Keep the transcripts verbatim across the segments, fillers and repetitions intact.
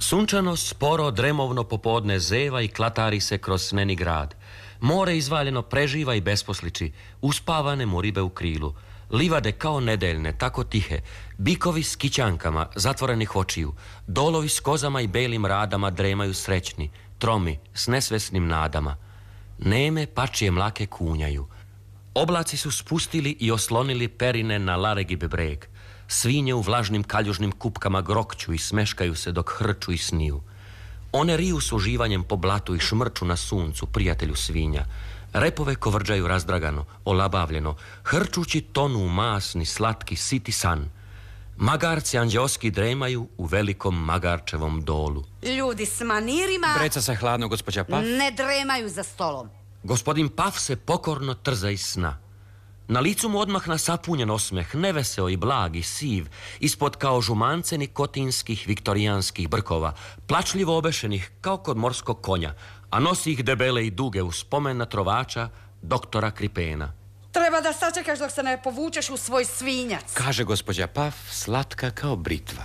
Sunčano, sporo, dremovno popodne zeva i klatari se kroz sneni grad. More izvaljeno preživa i besposliči, uspavane mu ribe u krilu. Livade kao nedeljne, tako tihe, bikovi s kićankama, zatvorenih očiju, dolovi s kozama i belim radama dremaju srećni, tromi, s nesvesnim nadama. Neme pačije mlake kunjaju. Oblaci su spustili i oslonili perine na Laregibe breg. Svinje u vlažnim kaljužnim kupkama grokću i smeškaju se dok hrču i sniju. One riju s uživanjem po blatu i šmrču na suncu, prijatelju svinja. Repove kovrđaju razdragano, olabavljeno, hrčući tonu u masni, slatki, siti san. Magarci anđeoski dremaju u velikom magarčevom dolu. Ljudi s manirima... Breca se hladno, gospođa Paf. Ne dremaju za stolom. Gospodin Paf se pokorno trza iz sna. Na licu mu odmahna sapunjen osmeh, neveseo i blag i siv, ispod kao žumanceni kotinskih viktorijanskih brkova, plačljivo obešenih kao kod morskog konja, a nosi ih debele i duge u spomen na trovača doktora Kripena. Treba da sačekaš dok se ne povučeš u svoj svinjac. Kaže gospođa Paf, slatka kao britva.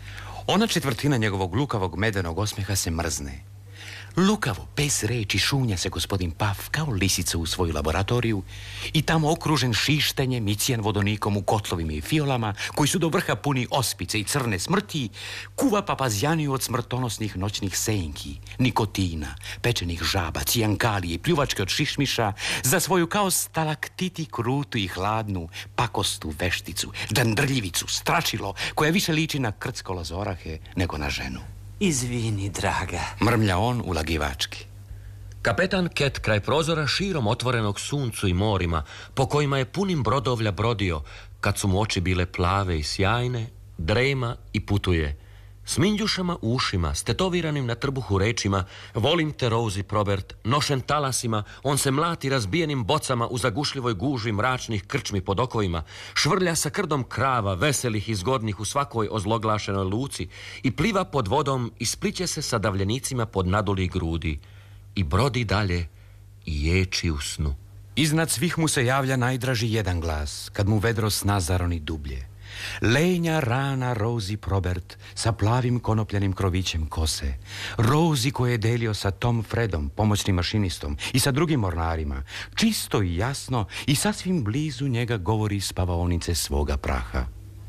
Ona četvrtina njegovog lukavog medenog osmeha se mrzne. Lukavo, bez reči, šunja se gospodin Paf kao lisica u svoju laboratoriju i tamo okružen šištenjem i cijen vodonikom u kotlovima i fiolama, koji su do vrha puni ospice i crne smrti, kuva papazjaniju od smrtonosnih noćnih senki, nikotina, pečenih žaba, cijankalije i pljuvačke od šišmiša za svoju kao stalaktiti krutu i hladnu pakostu vešticu, džandrljivicu, stračilo, koja više liči na krcko lazorahe nego na ženu. Izvini, draga, mrmlja on ulagivački. Kapetan Ket kraj prozora širom otvorenog suncu i morima, po kojima je punim brodovlja brodio, kad su mu oči bile plave i sjajne, drema i putuje. S minđušama u ušima, stetoviranim na trbuhu rečima, volim te, Rosie Probert, nošen talasima, on se mlati razbijenim bocama u zagušljivoj gužvi mračnih krčmi pod okovima, švrlja sa krdom krava, veselih i zgodnih u svakoj ozloglašenoj luci i pliva pod vodom i spliće se sa davljenicima pod naduli grudi i brodi dalje i ječi u snu. Iznad svih mu se javlja najdraži jedan glas, kad mu vedro sna zaroni dublje. Lenja rana Rosie Probert sa plavim konopljanim krovićem kose. Rosie koje je delio sa Tom Fredom, pomoćnim mašinistom, i sa drugim mornarima. Čisto i jasno i sasvim blizu njega govori spavaonice svoga praha.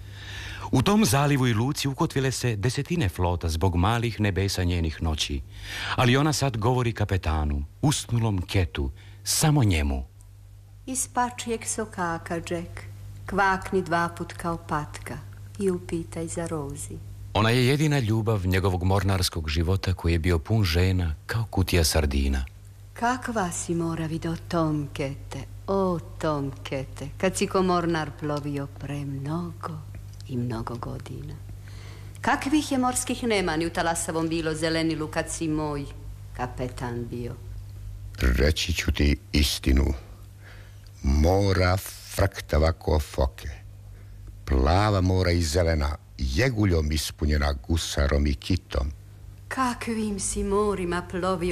U tom zalivu i luci ukotvile se desetine flota zbog malih nebesa njenih noći. Ali ona sad govori kapetanu, usnulom Ketu, samo njemu. Iz pačijeg sokaka, Jack. Kvakni dva put kao patka i upitaj za Rosie. Ona je jedina ljubav njegovog mornarskog života koji je bio pun žena kao kutija sardina. Kakva si mora vidio Tom Kete, o Tom Kete, kad si ko mornar plovio pre mnogo i mnogo godina. Kakvih je morskih nemani u talasavom bilo zelenilu kad si moj kapetan bio? Reći ću ti istinu. Mora fraktava ko foke, plava mora i zelena, jeguljom ispunjena gusarom i kitom. Kakvim si morima plovio